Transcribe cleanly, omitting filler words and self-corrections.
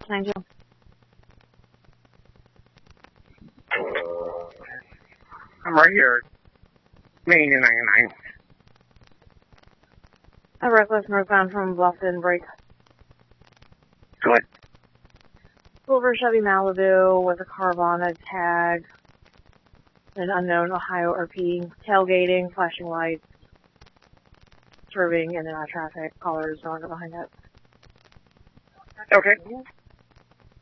92. I'm right here. Main 99. A reckless northbound from Bluffton break. Good. Silver Chevy Malibu with a Carvana tag. An unknown Ohio RP. Tailgating, flashing lights. Swerving in and out of traffic. Callers no longer behind us. Okay.